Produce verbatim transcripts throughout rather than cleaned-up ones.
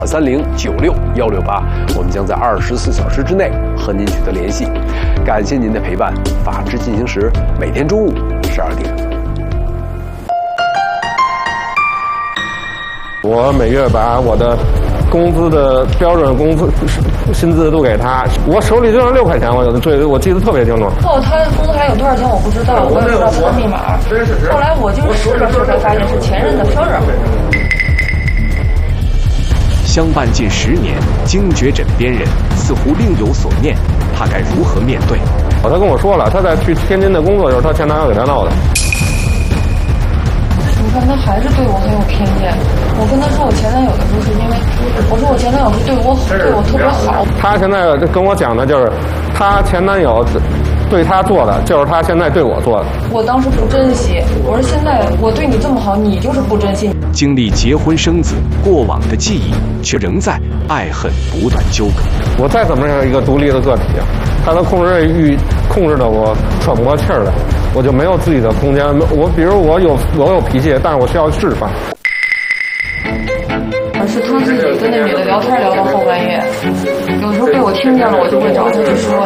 二三零九六幺六八，我们将在二十四小时之内和您取得联系。感谢您的陪伴，法治进行时每天中午十二点。 我每月把我的工资的标准工资薪资都给他，我手里就剩六块钱，我对我记得特别清楚。 后他工资还有多少钱我不知道，我也不知道他的密码。后来我就试了试才发现是前任的生日。 相伴近十年，惊觉枕边人似乎另有所念，他该如何面对？ 他跟我说了，他在去天津的工作的时候，他前男友给他闹的。 你看他还是对我很有偏见。我跟他说我前男友的时候，是因为我说我前男友是对我对我特别好。 他现在跟我讲的就是，他前男友对他做的，就是他现在对我做的。 我当时不珍惜，我说现在我对你这么好，你就是不珍惜。 经历结婚生子，过往的记忆却仍在爱恨不断纠葛。 我再怎么样一个独立的个体，他都控制欲控制的我喘不过气儿来，我就没有自己的空间。我比如我有我有脾气，但是我需要释放。 而是他自己跟那女的聊天聊到后半夜，有时候被我听见了，我就会找他去说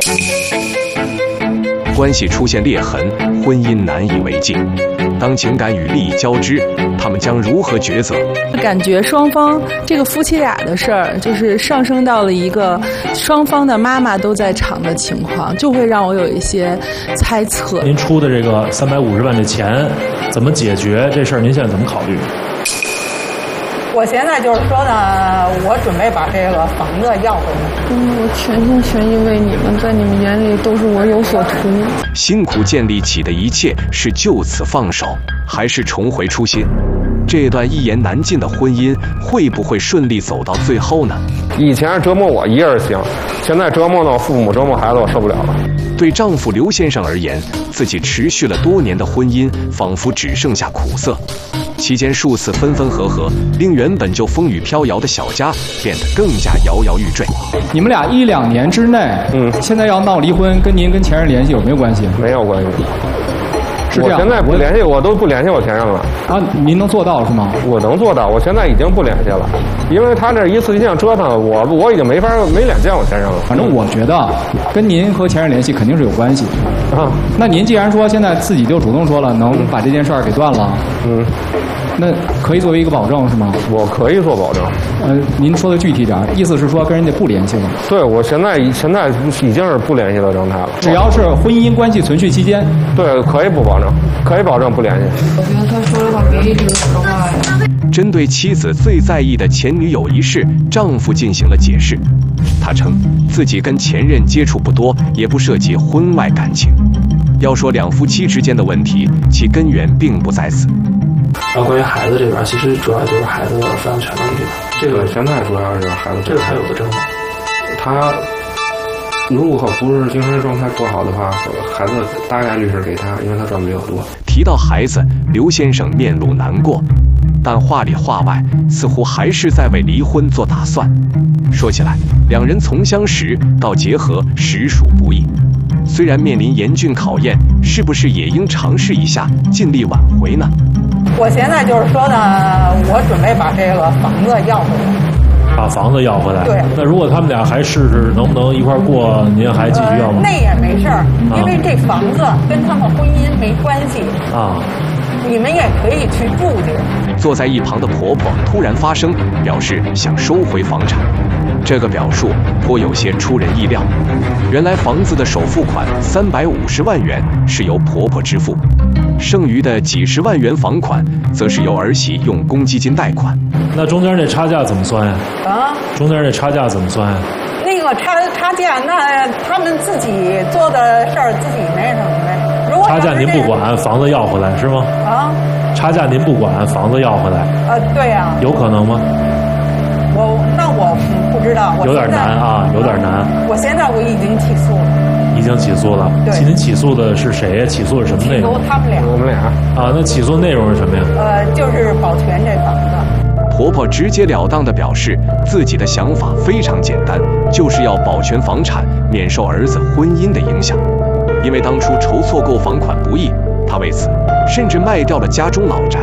去。关系出现裂痕，婚姻难以为继。当情感与利益交织，他们将如何抉择？ 感觉双方这个夫妻俩的事儿，就是上升到了一个双方的妈妈都在场的情况，就会让我有一些猜测。 您出的这个三百五十万的钱怎么解决这事儿？您现在怎么考虑？ 我现在就是说呢，我准备把这个房子要回来。 嗯，我全心全意为你们，在你们眼里都是我有所图。 辛苦建立起的一切是就此放手，还是重回初心？这段一言难尽的婚姻会不会顺利走到最后呢？ 以前是折磨我一人行，现在折磨到父母，折磨孩子，我受不了了。 对丈夫刘先生而言，自己持续了多年的婚姻仿佛只剩下苦涩。期间数次分分合合，令原本就风雨飘摇的小家变得更加摇摇欲坠。 你们俩一两年之内，嗯，现在要闹离婚，跟您跟前任联系有没有关系？ 没有关系。 是这样， 我现在不联系，我都不联系我前任了。 啊，您能做到是吗？ 我能做到，我现在已经不联系了，因为他这一次一样折腾我，我已经没法没脸见我前任了。 反正我觉得，跟您和前任联系肯定是有关系。啊，那您既然说现在自己就主动说了，能把这件事儿给断了，嗯，那可以作为一个保证是吗？ 我可以做保证。 呃，您说的具体点，意思是说跟人家不联系了？ 对，我现在现在已经是不联系的状态了。 只要是婚姻关系存续期间， 对，可以不保证。可以保证不联系。 我觉得他说的话比一直实话呀。 针对妻子最在意的前女友一事，丈夫进行了解释。他称自己跟前任接触不多，也不涉及婚外感情。要说两夫妻之间的问题，其根源并不在此。 然后关于孩子这边，其实主要就是孩子的抚养权问题。 这个现在主要是孩子， 这个还有的争吗？ 他。如果不是精神状态不好的话，孩子大概率是给他，因为他赚比较多。 提到孩子，刘先生面露难过，但话里话外似乎还是在为离婚做打算。说起来，两人从相识到结合实属不易，虽然面临严峻考验，是不是也应尝试一下，尽力挽回呢？ 我现在就是说呢，我准备把这个房子要回来。 把房子要回来。 对。 那如果他们俩还试试能不能一块过，您还继续要吗？ 呃、那也没事儿，因为这房子跟他们婚姻没关系啊。你们也可以去住去。 坐在一旁的婆婆突然发声，表示想收回房产。这个表述颇有些出人意料。原来房子的首付款三百五十万元是由婆婆支付，剩余的几十万元房款则是由儿媳用公积金贷款。 那中间这差价怎么算呀？ 啊？ 中间这差价怎么算呀？ 那个差差价，那他们自己做的事儿自己那什么呗。如果差价您不管，房子要回来是吗？ 啊？ 差价您不管，房子要回来？ 呃，对呀、啊。 有可能吗？ 我那我不知道，我有点难啊，有点难。 我现在我已经起诉了。 已经起诉了。 对。 您起诉的是谁呀？起诉是什么内容？ 起诉他们俩。 我们俩。 啊，那起诉内容是什么呀？ 呃，就是保全这房子。 婆婆直截了当地表示，自己的想法非常简单，就是要保全房产，免受儿子婚姻的影响。因为当初筹措购房款不易，她为此甚至卖掉了家中老宅。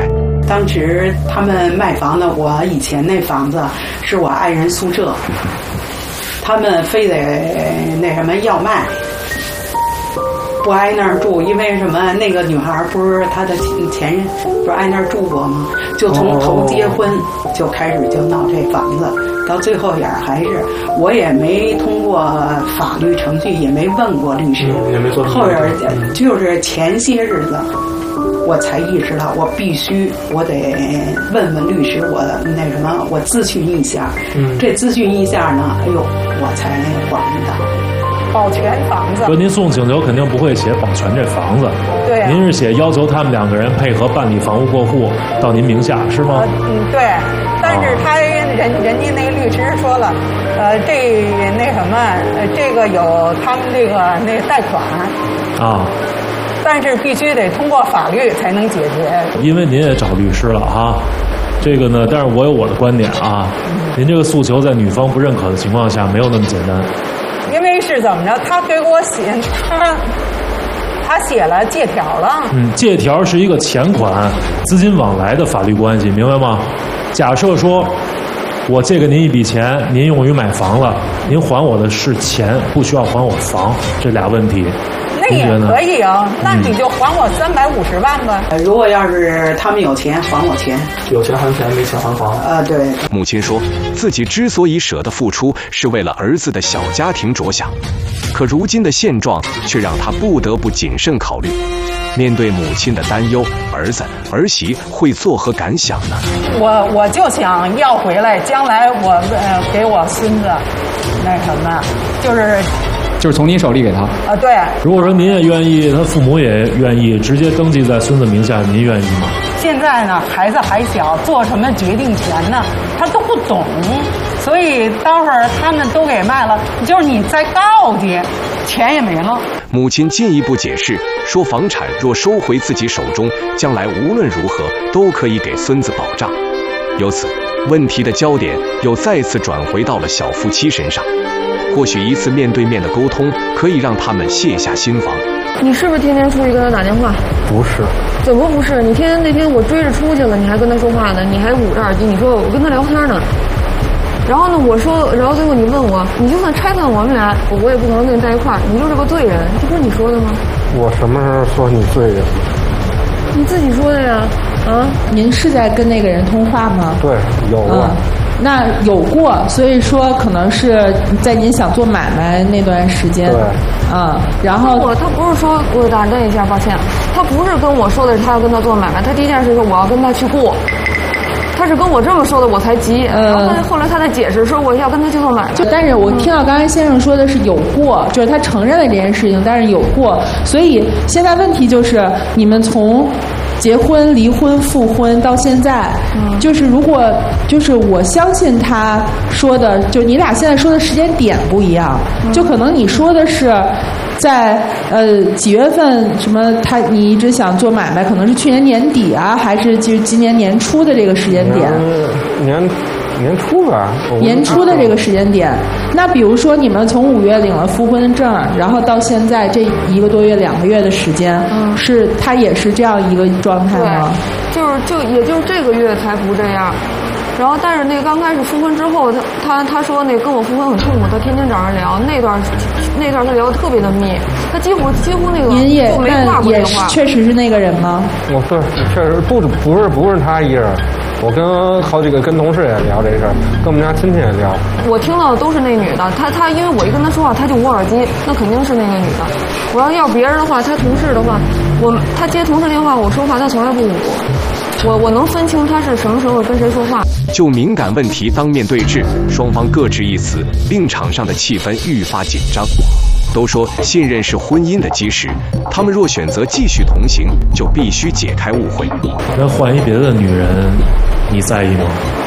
当时他们卖房子，我以前那房子是我爱人宿舍，他们非得那什么要卖，不挨那儿住，因为什么？那个女孩不是她的前任，不是挨那儿住过吗？就从头结婚就开始就闹这房子，到最后眼还是我也没通过法律程序，也没问过律师， 嗯、也没做。 后边就是前些日子。我才意识到，我必须，我得问问律师，我那什么，我咨询一下。嗯，这咨询一下呢，哎呦，我才还的。 保全房子。 所以您诉讼请求肯定不会写保全这房子。 对、啊。 您是写要求他们两个人配合办理房屋过户到您名下，是吗？ 嗯，对。但是他人人家那律师说了，呃，这那什么，这个有他们这个那贷款。 啊。 但是必须得通过法律才能解决。 因为您也找律师了哈，这个呢，但是我有我的观点啊。您这个诉求在女方不认可的情况下，没有那么简单。 因为是怎么着？他给我写，他他写了借条了。 嗯，借条是一个钱款、资金往来的法律关系，明白吗？假设说，我借给您一笔钱，您用于买房了，您还我的是钱，不需要还我房，这俩问题。 那也可以啊，那你就还我三百五十万吧。 如果要是他们有钱，还我钱； 有钱还钱，没钱还房。 啊，对。 母亲说，自己之所以舍得付出，是为了儿子的小家庭着想，可如今的现状却让他不得不谨慎考虑。面对母亲的担忧，儿子儿媳会作何感想呢？ 我我就想要回来，将来我呃给我孙子那什么，就是。 就是从您手里给他啊，对。 如果说您也愿意，他父母也愿意，直接登记在孙子名下，您愿意吗？ 现在呢，孩子还小，做什么决定权呢，他都不懂，所以待会儿他们都给卖了，就是你再告去，钱也没了。 母亲进一步解释说，房产若收回自己手中，将来无论如何都可以给孙子保障。由此，问题的焦点又再次转回到了小夫妻身上。或许一次面对面的沟通可以让他们卸下心防。 你是不是天天出去跟他打电话？ 不是。 怎么不是？你天天那天我追着出去了，你还跟他说话呢，你还捂着耳机，你说我跟他聊天呢。然后呢，我说，然后最后你问我，你就算拆散我们俩，我也不可能跟你在一块儿，你就是个罪人，这不是你说的吗？ 我什么时候说你罪人？ 你自己说的呀。啊， 您是在跟那个人通话吗？ 对，有过。 嗯那有过，所以说可能是在您想做买卖那段时间， 对， 啊、嗯，然后我他不是说我打断一下，抱歉，他不是跟我说的是他要跟他做买卖，他第一件事是我要跟他去过，他是跟我这么说的，我才急。呃，然后后来他在解释说我要跟他去做买卖， 就但是我听到刚才先生说的是有过，就是他承认了这件事情，但是有过，所以现在问题就是你们从结婚、离婚、复婚到现在，嗯，就是如果就是我相信他说的，就你俩现在说的时间点不一样，嗯，就可能你说的是在呃几月份什么他你一直想做买卖，可能是去年年底啊，还是就是今年年初的这个时间点？ 年年初吧。 年初的这个时间点，那比如说你们从五月领了复婚证，然后到现在这一个多月、两个月的时间，嗯，是他也是这样一个状态吗？ 对，就是就也就是这个月才不这样。然后，但是那刚开始复婚之后，他他他说那跟我复婚很痛苦，他天天找人聊，那段那段他聊得特别的密，他几乎几乎那个您也就没挂过电话。 确实是那个人吗？ 我对，确实不不是不是他一人，我跟好几个跟同事也聊这事儿，跟我们家亲戚也聊。 我听到的都是那女的，她她因为我一跟她说话，她就捂耳机，那肯定是那个女的。我要要别人的话，她同事的话，我她接同事电话，我说话她从来不捂。我我能分清他是什么时候跟谁说话。 就敏感问题当面对质，双方各执一词，令场上的气氛愈发紧张。都说信任是婚姻的基石，他们若选择继续同行，就必须解开误会。 那换一别的女人，你在意吗？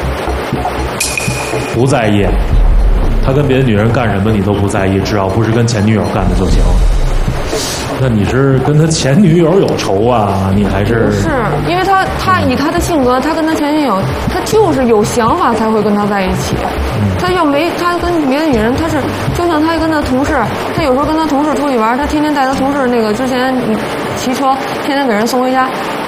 不在意。他跟别的女人干什么你都不在意，只要不是跟前女友干的就行。那你是跟他前女友有仇啊？你还是不是？因为他他以他的性格，他跟他前女友，他就是有想法才会跟他在一起。嗯、他要没他跟别的女人，他是就像他跟他同事，他有时候跟他同事出去玩，他天天带他同事那个之前骑车，天天给人送回家。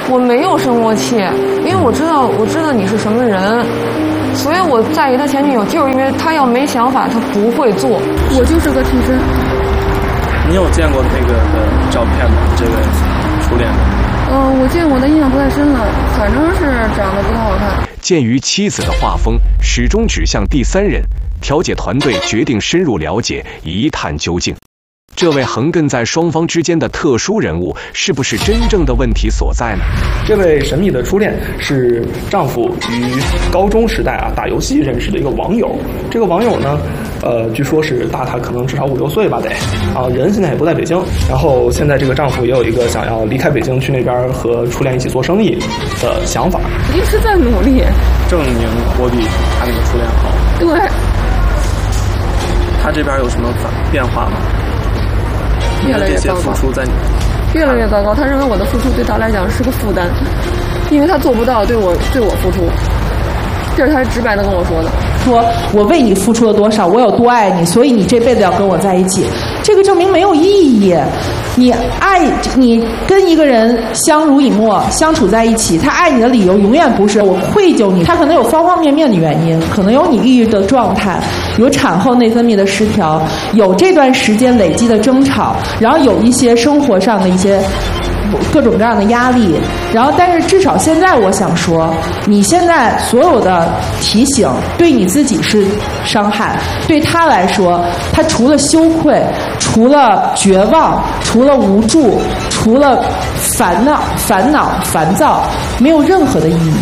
我没有生过气，因为我知道我知道你是什么人，所以我在意他前女友，就是因为他要没想法，他不会做。我就是个替身。 你有见过那个的照片吗？这位初恋的？ 嗯，我见过，但印象不太深了，反正是长得不太好看。 鉴于妻子的画风始终指向第三人，调解团队决定深入了解，一探究竟。这位横亘在双方之间的特殊人物，是不是真正的问题所在呢？ 这位神秘的初恋是丈夫于高中时代啊打游戏认识的一个网友。这个网友呢，呃，据说是大他可能至少五六岁吧得，啊，人现在也不在北京。然后现在这个丈夫也有一个想要离开北京去那边和初恋一起做生意的想法， 一直在努力， 证明我比他那个初恋好。 对。 他这边有什么反变化吗？ 越来越糟糕，越来越糟糕。他认为我的付出对他来讲是个负担，因为他做不到对我对我付出，这是他直白的跟我说的。 说我为你付出了多少，我有多爱你，所以你这辈子要跟我在一起。这个证明没有意义。你爱你跟一个人相濡以沫，相处在一起，他爱你的理由永远不是我愧疚你，他可能有方方面面的原因，可能有你抑郁的状态，有产后内分泌的失调，有这段时间累积的争吵，然后有一些生活上的一些各种各样的压力，然后但是至少现在我想说，你现在所有的提醒对你自己是伤害，对他来说，他除了羞愧，除了绝望，除了无助，除了烦恼、烦恼、烦躁，没有任何的意义。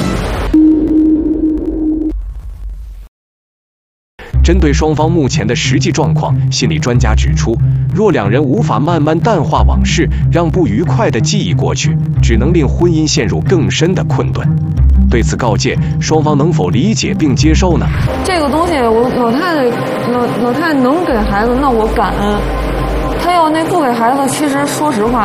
针对双方目前的实际状况，心理专家指出，若两人无法慢慢淡化往事，让不愉快的记忆过去，只能令婚姻陷入更深的困顿。对此告诫，双方能否理解并接受呢？ 这个东西，我老太太老老太太能给孩子，那我感恩。她要那不给孩子，其实说实话，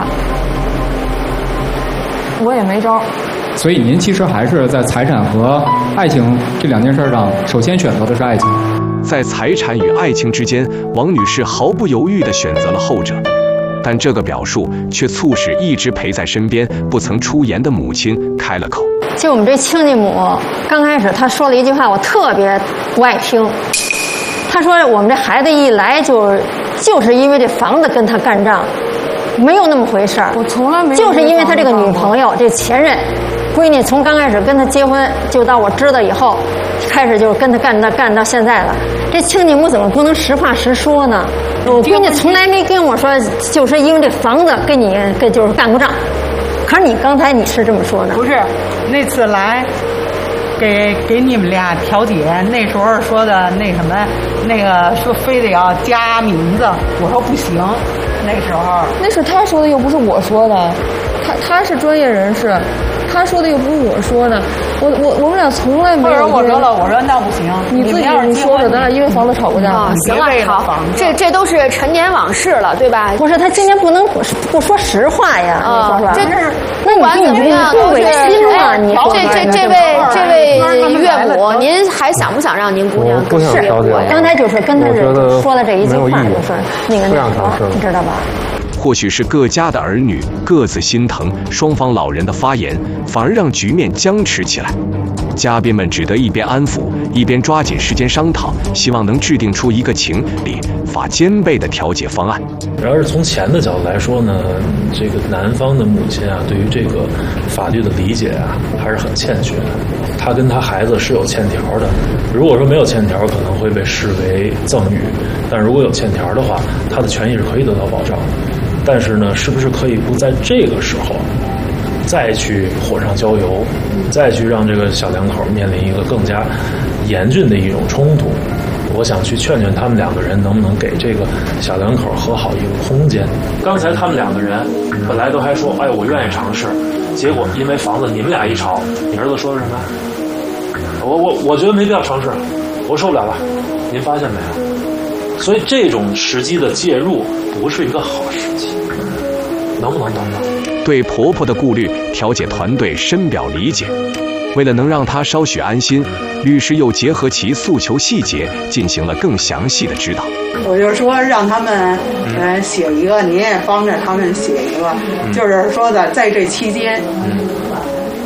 我也没招。 所以您其实还是在财产和爱情这两件事上，首先选择的是爱情。 在财产与爱情之间，王女士毫不犹豫地选择了后者，但这个表述却促使一直陪在身边、不曾出言的母亲开了口。 就我们这亲家母，刚开始她说了一句话，我特别不爱听。她说我们这孩子一来就就是因为这房子跟他干仗，没有那么回事儿。 我从来没有， 就是因为他这个女朋友，这前任。闺女从刚开始跟他结婚，就到我知道以后，开始就跟他干到干到现在了。这亲家母怎么不能实话实说呢？我闺女从来没跟我说，就是因为这房子跟你跟就是干过仗。可是你刚才你是这么说的， 不是？那次来给给你们俩调解，那时候说的那什么，那个说非得要加名字，我说不行。那时候那是他说的，又不是我说的。他他是专业人士。他说的又不是我说的，我我我们俩从来没有。 我说了，我说那不行， 你自己你说的，咱俩因为房子吵过架啊。行了，好，这这都是陈年往事了，对吧？ 不是，他今天不能不说实话呀。 啊，这是那不管怎么样， 不违心嘛？你这这这位这位岳母，您还想不想让您姑娘不想调解？ 刚才就是跟他说的这一句话，就是那个不想尝试， 你知道吧？ 或许是各家的儿女各自心疼，双方老人的发言反而让局面僵持起来。嘉宾们只得一边安抚，一边抓紧时间商讨，希望能制定出一个情理法兼备的调解方案。 然而从钱的角度来说呢，这个男方的母亲啊，对于这个法律的理解啊，还是很欠缺的。他跟他孩子是有欠条的，如果说没有欠条，可能会被视为赠与；但如果有欠条的话，他的权益是可以得到保障的。但是呢，是不是可以不在这个时候再去火上浇油，再去让这个小两口面临一个更加严峻的一种冲突？我想去劝劝他们两个人，能不能给这个小两口和好一个空间。刚才他们两个人本来都还说，哎，我愿意尝试，结果因为房子你们俩一吵，你儿子说的什么？我我我觉得没必要尝试，我受不了了。您发现没有？所以这种时机的介入不是一个好时机，能不能等等？ 对婆婆的顾虑，调解团队深表理解。为了能让她稍许安心，律师又结合其诉求细节，进行了更详细的指导。 我就说让他们呃写一个，你也帮着他们写一个，就是说的在这期间，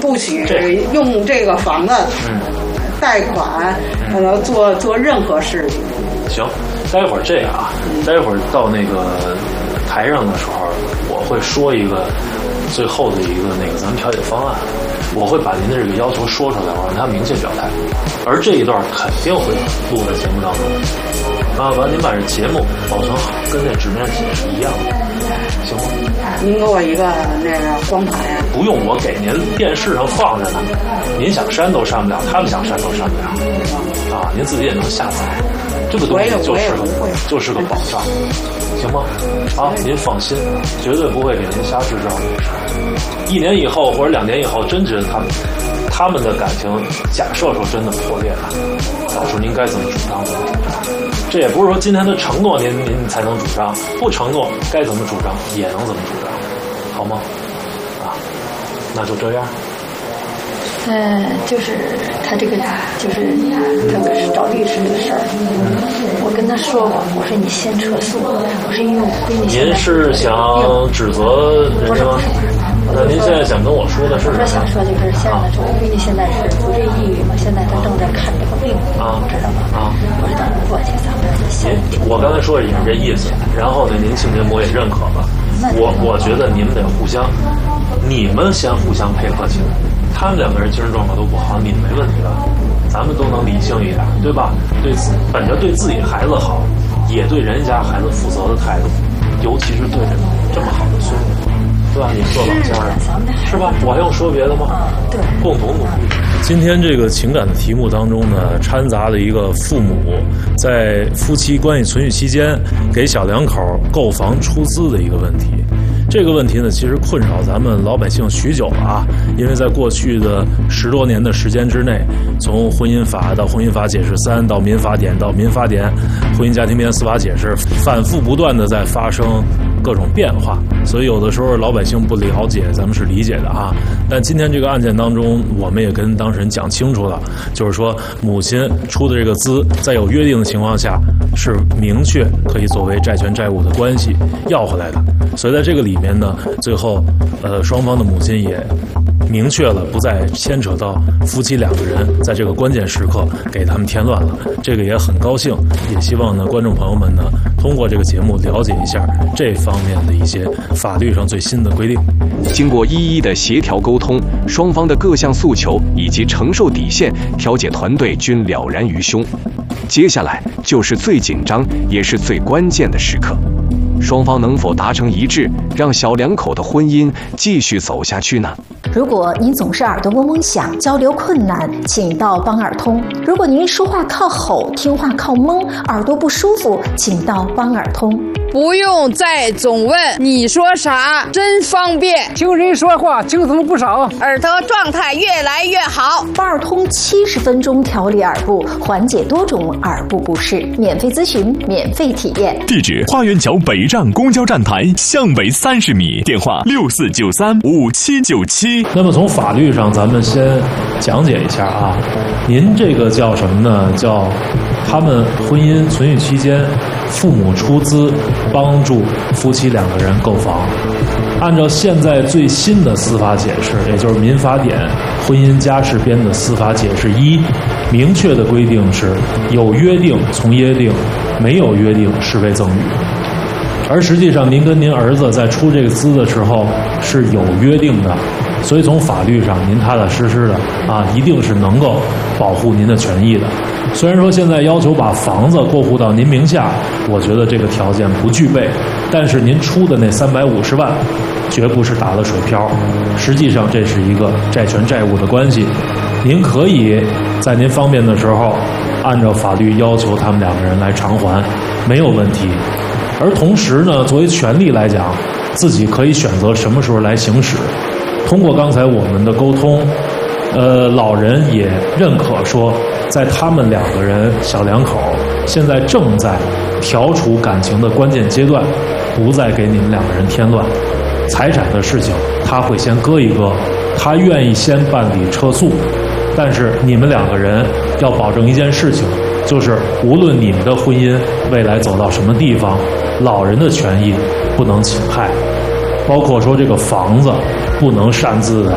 不许用这个房子贷款，呃，做做任何事情。 行，待会儿这样啊，待会儿到那个台上的时候，我会说一个最后的一个那个咱们调解方案，我会把您的这个要求说出来，我让他明确表态。而这一段肯定会录在节目当中啊，完您把这节目保存好，跟那纸面写是一样的，行吗？ 您给我一个那个光盘呀？ 不用，我给您，电视上放着呢，您想删都删不了，他们想删都删不了啊，您自己也能下载。这个东西就是个就是个保障，行吗？啊，您放心，绝对不会给您瞎制造。一年以后或者两年以后，真觉得他们他们的感情，假设说真的破裂了，到时候您该怎么主张怎么主张。这也不是说今天的承诺您您才能主张，不承诺该怎么主张也能怎么主张，好吗？啊，那就这样。 嗯，就是他这个，就是他可是找律师的事儿。我跟他说过，我说你先撤诉，我说因为我闺女。 您是想指责人家吗？那您现在想跟我说的是什么？ 我说想说就是现在的，我闺女现在是不是抑郁嘛？现在她正在看这个病，啊，知道吗？啊，我说等你过去，咱们先。 我刚才说的也是这意思。然后呢，您亲家我也认可了。我我觉得你们得互相，你们先互相配合起来。他们两个人精神状况都不好，你们没问题的，咱们都能理性一点，对吧？对自本着对自己孩子好，也对人家孩子负责的态度，尤其是对这这么好的孙子，对吧？你做老家人是吧？我还用说别的吗？对，共同努力。今天这个情感的题目当中呢，掺杂了一个父母在夫妻关系存续期间给小两口购房出资的一个问题。这个问题呢，其实困扰咱们老百姓许久了啊，因为在过去的十多年的时间之内，从婚姻法到婚姻法解释三到民法典到民法典婚姻家庭编司法解释，反复不断的在发生各种变化，所以有的时候老百姓不了解，咱们是理解的啊。但今天这个案件当中，我们也跟当事人讲清楚了，就是说母亲出的这个资，在有约定的情况下，是明确可以作为债权债务的关系要回来的。所以在这个里面呢，最后呃双方的母亲也明确了不再牵扯到夫妻两个人在这个关键时刻给他们添乱了，这个也很高兴，也希望呢观众朋友们呢通过这个节目了解一下这方面的一些法律上最新的规定。 经过一一的协调沟通，双方的各项诉求以及承受底线，调解团队均了然于胸。接下来就是最紧张也是最关键的时刻，双方能否达成一致，让小两口的婚姻继续走下去呢？ 如果您总是耳朵嗡嗡响，交流困难，请到帮耳通；如果您说话靠吼，听话靠蒙，耳朵不舒服，请到帮耳通。 不用再总问你说啥，真方便。 听人说话精神不少， 耳朵状态越来越好。 帮耳通七十分钟调理耳部，缓解多种耳部不适，免费咨询，免费体验。 地址：花园桥北站公交站台向北三十米，电话六四九三五七九七。 那么从法律上，咱们先讲解一下啊，您这个叫什么呢？叫他们婚姻存续期间，父母出资帮助夫妻两个人购房。按照现在最新的司法解释，也就是民法典婚姻家事编的司法解释一，明确的规定是有约定从约定，没有约定视为赠与。而实际上，您跟您儿子在出这个资的时候是有约定的，所以从法律上，您踏踏实实的啊，一定是能够保护您的权益的。虽然说现在要求把房子过户到您名下，我觉得这个条件不具备，但是您出的那三百五十万，绝不是打了水漂。实际上，这是一个债权债务的关系，您可以在您方便的时候，按照法律要求他们两个人来偿还，没有问题。而同时呢，作为权利来讲，自己可以选择什么时候来行使。通过刚才我们的沟通，呃，老人也认可说，在他们两个人小两口现在正在调处感情的关键阶段，不再给你们两个人添乱。财产的事情他会先搁一搁，他愿意先办理撤诉，但是你们两个人要保证一件事情，就是无论你们的婚姻未来走到什么地方，老人的权益不能侵害，包括说这个房子不能擅自的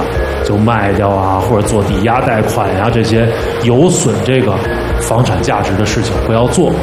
就卖掉啊，或者做抵押贷款呀、这些有损这个房产价值的事情不要做。